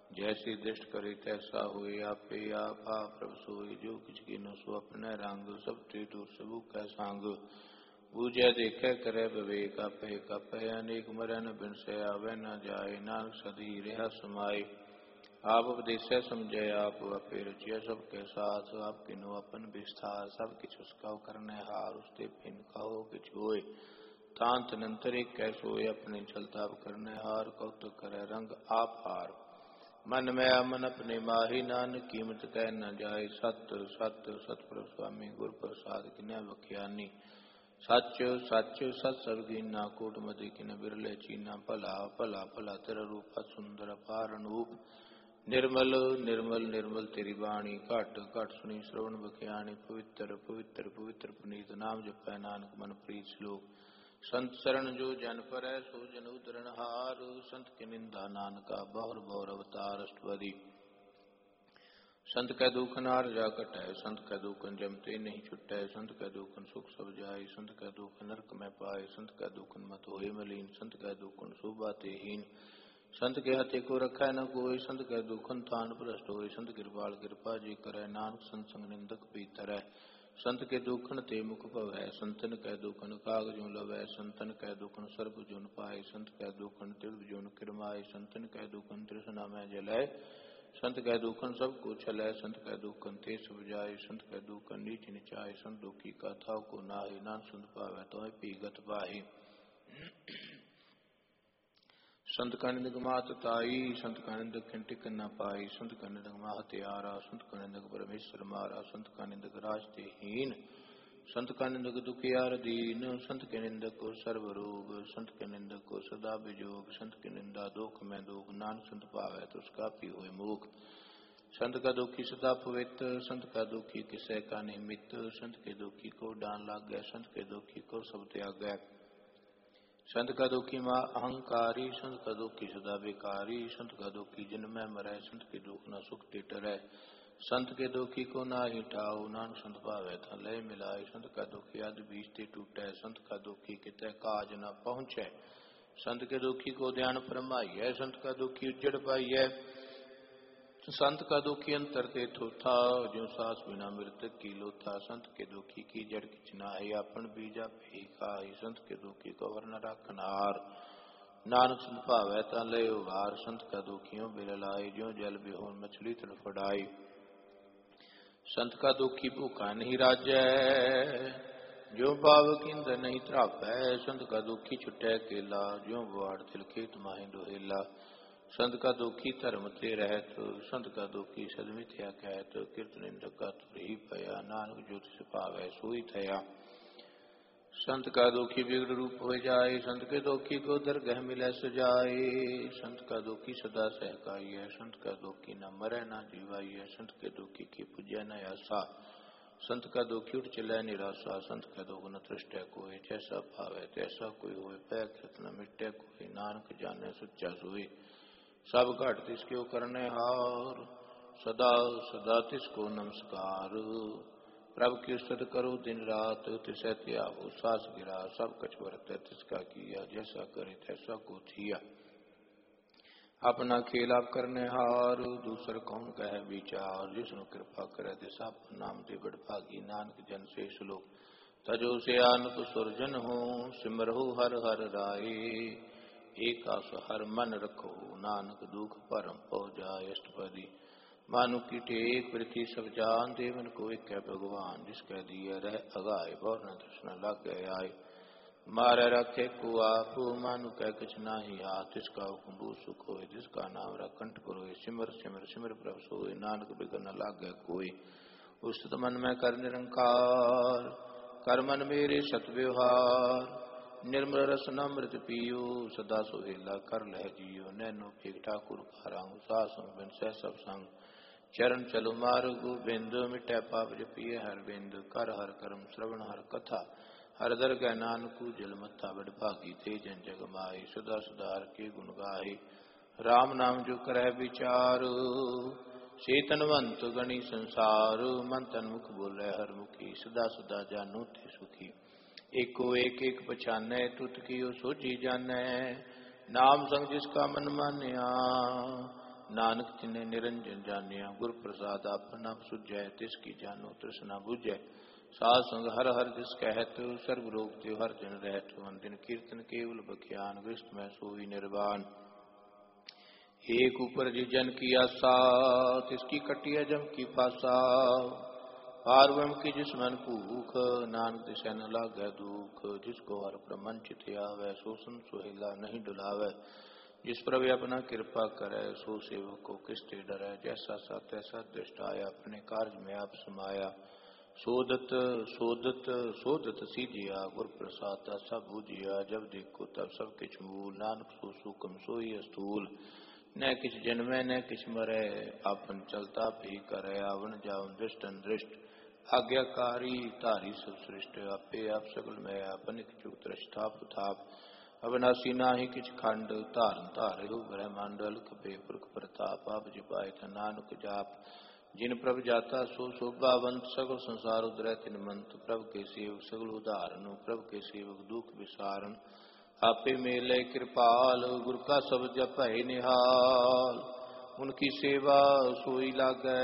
जैसी दृष्ट करे तैसा हुए आपे आप प्रभ सोई। जो किछ कीनो सो अपने रंग सब तेतु सबू कै सांग। बूझे देखे करे विवेक आपे कपे अनेक मरन बिन से आवे न जाए। नानक सदी रहा समाये आप उपदेश समझे आप आपे रचिया सबके साथ। आप किनो अपन विस्तार सब किछ उसका करने हार। उसते फिन कहो किछ होए तांत नंतर एक कैसोए। अपने चलता करने हार कौतुक करे रंग आप हार। मन में अमन अपने माही नानक कीमत कह न जाए। सत सत सतप्रभ स्वामी गुर प्रसाद किन्ह बख्यानी। सच सच सत सबदीना कोट मदि किन बिरले चीना। भला भला भला तेरा रूप सुंदर अपार अनूप। निर्मल निर्मल निर्मल तेरी बाणी घट घट सुनी श्रवण बख्यानी। पवित्र पवित्र पवित्र पुनीत नाम जपै नानक मन प्रीत श्लोक। संत शरण जो जन पर सो जन उदरण हार। संत के निंदा नानका बहुर बहुर अवतार अष्टपदी। संत कै दुख नार जा कटै संत कै दुखन जमते नहीं छुटै। संत कै दुखन सुख सब जाय संत कै दुख नरक में पाए। संत कै दुखन मत होए मलीन संत कै दुखन शोभाते हीन। संत के हते को रखै न कोई संत कै दुखन तान भ्रष्ट होय। संत कृपाल कृपा जी करै नानक संत संग निंदक भीतरै। संत के दुखन ते मुख भवै संतन कै दुखन कागजों लवै। संतन कै दुखन सर्ब जुन पाए संत कै दुखन त्रिभ जुन किरमाए। संतन कै दुखन तृष्णा में जलै संत कै दुखन सब को छलै। संत कै दुखन ते सब जाय संत कै दुखन नीच निचाय। संत दुखी का था को नाहि नानक संत पावै तो पीगत पाहि। संत का निंदक मात ताई संत का निंदक खिंटिक न पाई। संत का निंदक महत्यारा संत का निंदक परमेश्वर मारा। संत का निंदक राजते हीन संत का निंदक दुखियार दीन। संत के निंदक को सर्वरोग संत के निंदक को सदा विजोग। संत की निंदा दुख में दुख नानक संत पावै तो उसका पी हुए मुख। संत का दुखी सदा पवित्र संत का दुखी किसे का निमित्त। संत के दुखी को डान लाग गए संत के दुखी को सब त्याग गए। संत का दुखी माँ अहंकारी संत का दुखी सदा बेकारी। संत का दुखी जिन में मरै संत के दुख न सुख टिटरै। संत के दुखी को ना ही ठाओ नानक संत पावै ता लय मिलाए। संत का दुखी आदि बीजते टूटै संत का दुखी कितै काज न पहुँचै। संत के दुखी को ध्यान फरमाइए संत का दुखी उज्जड़ पाइए। संत का दुखी अंतर ते थोथा जो सास बिना मृतक की लोथा। संत के दुखी की जड़ किछ नाहि आपन बीजा पे खाहि। संत के दुखी को वर्ण राखन हार नानक संत पावै ता लय उभार। संत का दुखियों बिरलाए जो जल बिहोर मछली तड़फड़ाई। संत का दुखी भूखा नहीं राजै जो पाव किंद नहीं त्रापै। संत का दुखी छुटै केला जो बुआड़ तिलखेत माहि दुहेला। संत का दुखी धर्म ते रहत संत का दुखी सदमिथ्या कहत। कीर्तन निंदक का तुर ही पया नानक जो तिस पावै सोई थया। संत का दुखी बिगड़ रूप हो जाए संत के दुखी को दरगह मिलै सजाए। संत का दुखी सदा सहकाई है संत का दुखी न मरै न जीवाई है। संत के दुखी की पूज्य न आसा संत का दुखी उठ चलै निराशा। संत का दुख न तृष्टै कोई जैसा पावै तैसा कोई होए। पै कृत न मिटै कोई नानक जाने सच्चा सोई। सब घट तिसको करने हार सदा सदा तिसको नमस्कार। प्रभु की स्तुति करो दिन रात तिसै त्यागो सास गिरा। सब कछ वर्त तिसका किया जैसा करे तैसा को थिया। अपना खेल आप करने हार दूसर कौन कहे विचार। जिसनु कृपा करे दिशा नाम दे बड़ भागी। नानक जन से श्लोक तजो से आनुप सुरजन हो। सिमरहु हर हर राय एक आस हर मन रखो। नानक दुख परम पौ जाय अष्टपदी। मानु की टेक पृथ्वी सब जान देवन को एक भगवान। जिसके दिए रह अगाय और न तृष्णा लग गए आए। मारे रखे को आप मानु कह कुछ नाही हाथ। जिसका हुकुम सुख होए जिसका नाम रखंठ करोए। सिमर सिमर सिमर प्रभ सोए नानक बिगड़ न लागे कोई। उस मन में कर निरंकार कर मन मेरे सत व्यवहार। निर्मल रस नमृत पियो सदा सुहेला कर लह जियो। नैनो फेक ठाकुर का रंग सासंग बिन सह सब संग। चरण चलो मार्ग गोबिंद मिटै पाप जपिए हर बिंद। कर हर कर्म श्रवण हर कथा हर दरगह नानकू जल मत्था बड़ भागी। थे जन जग माही सदा सुधार के गुण गाहे। राम नाम जो करह विचार चेतनवंत गणी संसार। मन तन मुख बोले हर मुखी सदा सदा जानो ते सुखी। एको एक एक पछानै तुत कियो सोची जानै। नाम संग जिसका मन मान्या नानक तिन्हें निरंजन जानिया गुर प्रसाद आपन आप सुझै तिसकी जानो तृष्णा बुझै साध संग हर हर जिस कहत सर्व रोग त्यो हर जन रहत दिन कीर्तन केवल बख्यान गृष्ट में सोई निर्वाण एक ऊपर जी जन की आशा तिसकी कटिया जम की पासा पार्वम की जिस मन भूख नानक दिशा न लागै दुख जिसको हर प्रमन चित आवे सो सुन सुहेला नहीं डुलावे जिस पर वे अपना कृपा करे सो सेवक को किसते डरे जैसा सा तैसा दृष्ट आया अपने कार्य में आप समाया सोदत सोदत सोदत सीधिया गुर प्रसाद सब बुझिया जब देखो तब सब किछ मूल नानक सो सुकम सोई स्थूल न किछ जन्मे न किछ मरे आपन चलता भी करे आवन जावन दृष्टन दृष्ट आज्ञाकारी तारी सब सृष्ट आपे आप सगल में आपनिक चुत रष्टाप थाप अविनाशी नाही किछ खंड तारन तारे हो ब्रह्मांडल कपे पुरख प्रताप आप जिपाय नानक जाप जिन प्रभ जाता सो शोभावंत सगल संसार उदरय तिन मंत प्रभ के सेवक सगल उदाहरण प्रभ के सेवक दुख विसारण आपे मेले कृपाल गुर का सब जप है निहाल उनकी सेवा सोई लागै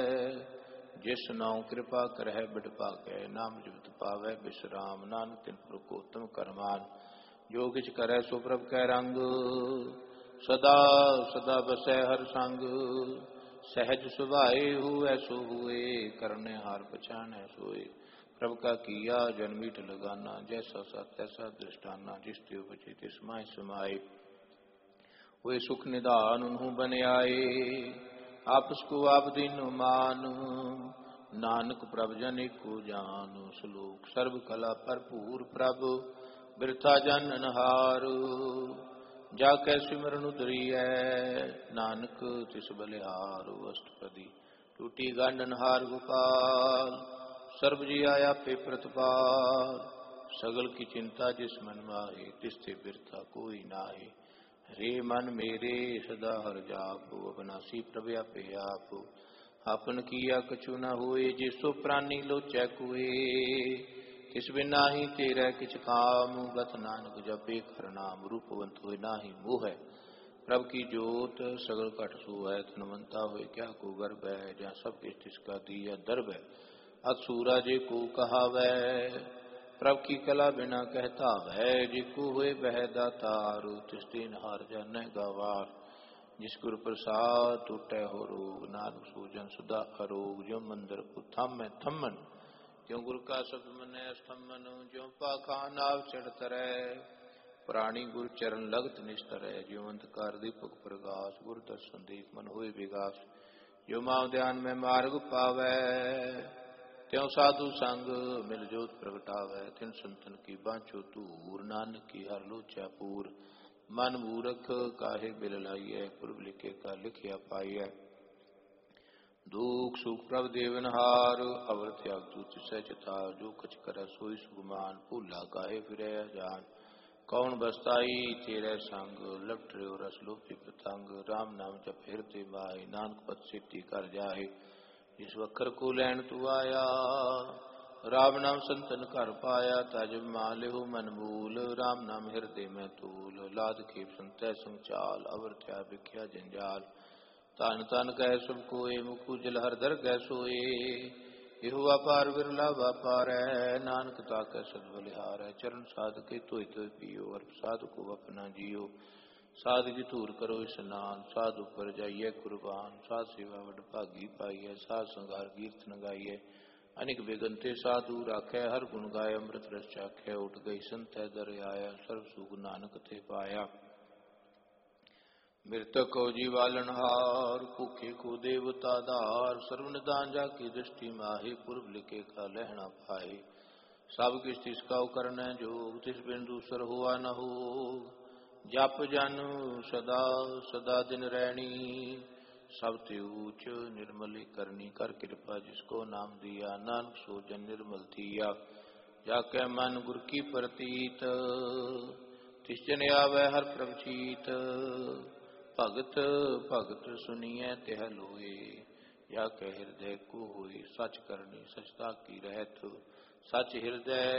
जिस नाम कृपा करह बिड पाकै नाम जपत पावै विश्राम नानक तिन पुरखोत्तम करमान जो किछ करੈ सो प्रभ कै रंग सदा सदा बसै हर संग सहज सुभाए हुए सो हुए करने हार पछानै सोए प्रभ का किया जन्मीट लगाना जैसा सा तैसा दृष्टाना जिस त्यो बचे तिस माय समाये वे सुख निदान उन्हू बने आए आपस को आप दीन मान नानक प्रभ जन को जान श्लोक सर्व कला भरपूर प्रभ बिरथा जन अनहार जाकै सिमरन उदरियै नानक तिस बलिहार अष्टपदी टूटी गांडन हार गोपाल सर्व जी आया पे प्रतिपाल सगल की चिंता जिस मन माहे तिस्ते बिरथा कोई नाहे रे मन मेरे सदा हर जाप अविनाशी प्रभया पे आप आपन किया कछु न होए जिसो प्राणी लोचै कोए किस बिना ही तेरे किछ काम गत नानक जपे हर नाम रूपवंत होए नाही मोह प्रभ की जोत सगल घट सो है धनवंता होए क्या को गर्भ है जहाँ सब किछ तिसका दिया दर्भ है असूरा जे को कहावै प्रभ की कला बिना कहता वै जिको हुए बह दातार तिस्तीन हार जाने गवार जिस गुर प्रसाद टूटे हो रोग नानक सूजन सुधा अरोग जो मंदिर को थम में थमन क्यों गुरु का शब्द मने स्तंभन जो पाखा नाव चढ़ तरै प्राणी गुरु चरण लगत निष्ठरै जो अंधकार दीपक प्रकाश गुरु दर्शन देख मन हुए विकास जो माव ध्यान में मार्ग पावै त्यों साधु संग मिल जोत प्रगटावै तिन संतन की बांछो तूर नानक की हर लोचा पूर मन मूरख काहे बिल लाइय पूर्व लिखे का लिखिया पाइय दुख सुख प्रभ देवनहार अवर त्याग तुझ सच था जो कछ कर सोई सुगमान भूला काहे फिरे जान कौन बसताई तेरे संग लपट रो रस लोपी पतंग राम नाम जप हृदय माय नानक पद सिद्धि कर जाए जिस वखर को लैन तू आया राम नाम संतन कर पाया तज मालिहु मन मूल राम नाम हृदय में तूल लाद खेप संतय संचाल अवर त्या बिख्या जंजाल तन तन कह सब कोय मुखु जल हर दर गै सोए इहु व्यापार विरला व्यापार है नानक ताकै सद बलिहार है चरण साध के तोय तोय पियो और साधु को अपना जियो साध की धूर करो स्नान साधु पर जाइए कुर्बान साध सेवा वड भागी पाइए साध संगार कीर्तन गाइए अनिक बेगंते साधु राखै हर गुण गाय अमृत रस चाखै उठ गई संत दर आया सर्व सुख नानक थे पाया मृतक को जीवालनहार भूखे को देवता धार सर्व निदान जाकी दृष्टि माही पूर्व लिखे का लहना पाए सब किस तिसका करने जोग तिस बिन दूसर हुआ न हो जप जन सदा सदा दिन रैनी सब ते ऊच निर्मली करनी कर कृपा जिसको नाम दिया नानक सो जन निर्मल थिया जाके मन गुर की प्रतीत तिस जन आवे हर प्रभचीत भगत भगत सुनिए तेह लोए या कह हृदय को हुई सच करनी सचता की रहत सच हृदय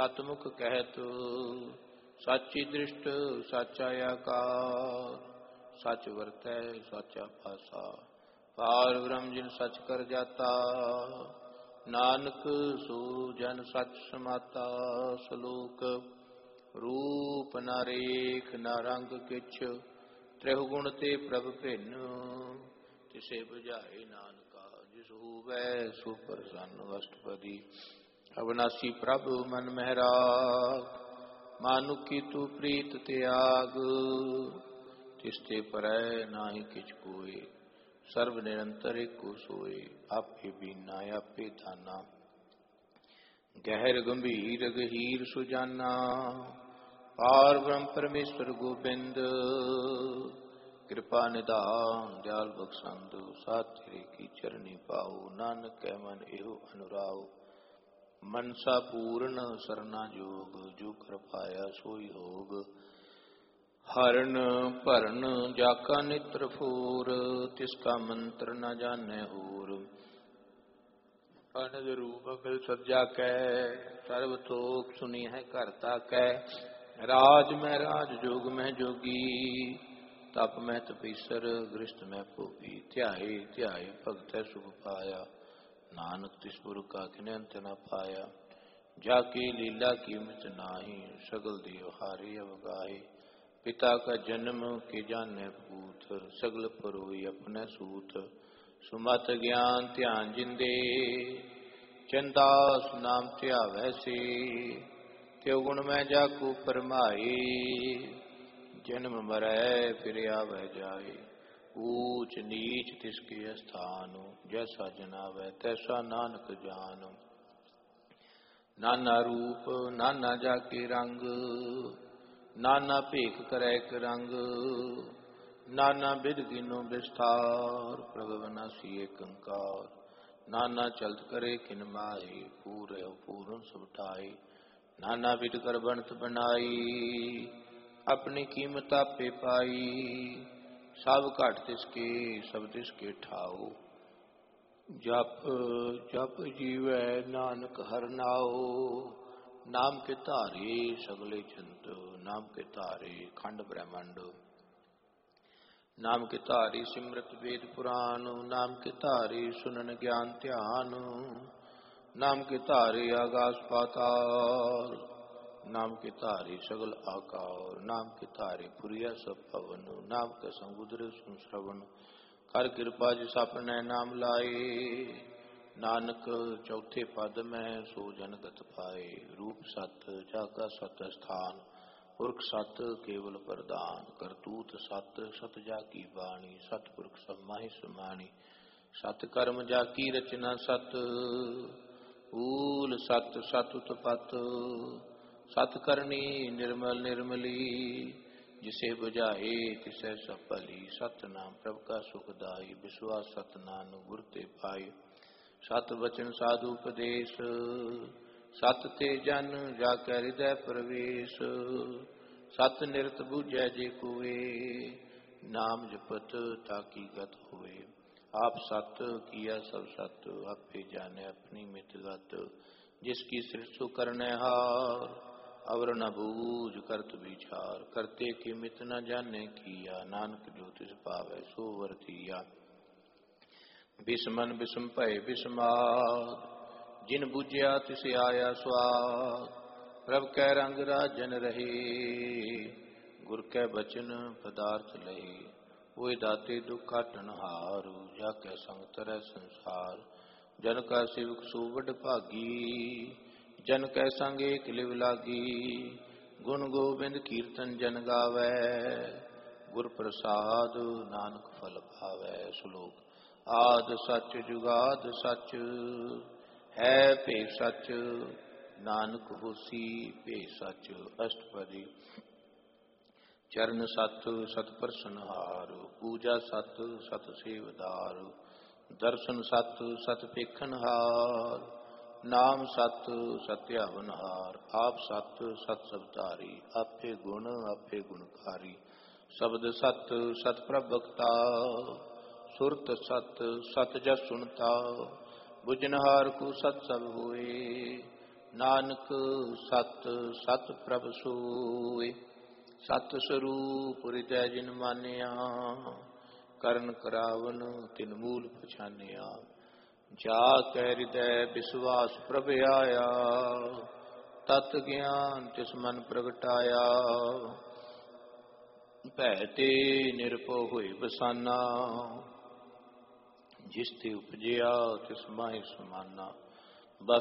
सतमुख कहत साची दृष्ट साचा आकार सच वरतै साचा पासा। पार ब्रह्म जिन सच कर जाता, नानक सो जन सच समाता। सलोक रूप न रेख न रंग किछ, त्रिहु गुण ते प्रभ भिन्न। तिसे बुझाए नानका जिस होवै सो प्रसन्न। अष्टपदी। अविनाशी प्रभु मन महराग, मानुकी तू प्रीत त्याग। तिसते परै नाहि किछ कोय, सर्व निरंतर एको सोय। आपे बीना आपे दाना, गहर गंभीर गहीर सुजाना। पार ब्रह्म परमेश्वर गोबिंद, कृपा निधान दयाल बख्शंद। साथ तेरे की चरनी पाओ, नानक कै मन एहो अनुराग। मनसा पूर्ण सरना जोग, जो कर पाया सोई होग। हरण भरण जाका नित्र फूर, तिसका मंत्र न जाने होर। अनद रूप अकल सज्जा कै, सर्व तोख सुनी है करता कै। राज में राज जोग में जोगी, तप में तपीसर गृहस्थ में भोगी। ध्याए ध्याए भगत सुख पाया, नानक तिस पुर का किने अंत न पाया। जाके लीला कीमत नाही, सगल देव हारे अवगाहे। पिता का जन्म के जाने पूत, सगल परोई अपने सूत। सुमत ज्ञान ध्यान जिंदे, चंदास नाम ध्यावै से। त्यो गुण में जाको परमाए, जन्म मरै फिर आवै जाए। ऊच नीच तिसके स्थान, जैसा जनावै तैसा नानक जान। नाना रूप नाना जाके रंग, नाना भेख करै एक रंग। नाना बिध गिनो विस्तार, प्रभु विनाशी एक अंकार। नाना चलत करे किन माही, पूरे पूर्ण सुबठाई। नाना बिध कर बनत बनाई, अपनी कीमत आपे पाई। सब घट तिसके सब तिसके ठाओ, जप जप जीवै नानक हर नाओ। नाम के धारे सगले जंत, नाम के धारे खंड ब्रह्मंड। नाम के धारे सिमरत वेद पुराण, नाम के धारे सुनन ज्ञान ध्यान। नाम के धारे आकाश पाताल, नाम के धारे सगल आकार। नाम के धारे पुरिया सब पवन, नाम के समुद्र सुन श्रवण। कर कृपा जिस अपने नाम लाए, नानक चौथे पद में सो जनगत पाए। रूप सत जाका सत स्थान, पुरख सत केवल प्रदान। करतूत सत सत जाकी बाणी, सतपुरख सब माहि समाणी। सत कर्म जाकी रचना सत, ऊल सत सत उत्पत। सत करनी निर्मल निर्मली, जिसे बुझाए तिसै सब भली। सत नाम प्रभ का सुखदाई, विश्वास सत नाम गुर ते पाई। सत वचन साधु उपदेश, सत ते जन जाकै हृदय प्रवेश। सत निरत बूझै जे कोय, नाम जपत ताकी गत होए। आप सत किया सब सत, आपे जाने अपनी मित गत। जिसकी सृष्टि करने हार, अवर न बूझ करत विचार। करते की मित न जाने किया, नानक जो तिस पावै सो वर्तिया। बिस्मन बिस्म भय बिस्माद, जिन बुझिया तिसे आया स्वाद। प्रभ कै रंग राजन रहे, गुर कै बचन पदार्थ लहे। ओए दाते दुख हटन हार, जाकै संग तरह संसार। जन का सेवक सो वड भागी, जन कै संग एक लिव लागी। गुण गोबिंद कीर्तन जन गावै, गुर प्रसाद नानक फल पावै। श्लोक आद सच जुगाद सच, है भे सच नानक होसी भे सच। अष्टपदी। चरण सत सत प्रसनहार, पूजा सत सत सेवदार। दर्शन सत सत पेखनहार, नाम सत सत्य अवनहार। आप सत सत सबधारी, आपे गुण आपे गुणकारी। शब्द सत सत प्रभक्ता, सुरत सत सत जस सुनता। बुझनहार को सत सब होए, नानक सत सत प्रभ सोए। ਸਤ ਸਰੂਪ ਹਿਰਦੈ ਜਿਨ ਮਾਨਿਆ, ਕਰਨ ਕਰਾਵਨ ਤਿਨ ਮੂਲ ਪਛਾਨਿਆ। ਜਾ ਕੈ ਹਿਰਦੈ ਵਿਸਵਾਸ ਪ੍ਰਭ ਆਇਆ, ਤਤ ਗਿਆਨ ਤਿਸ ਮਨ ਪ੍ਰਗਟਾਇਆ। ਭੈ ਤੇ ਨਿਰਭਉ ਹੋਇ ਬਸਾਨਾ, ਜਿਸ ਤੇ ਉਪਜਿਆ ਤਿਸ ਮਾਹਿ ਸਮਾਨਾ।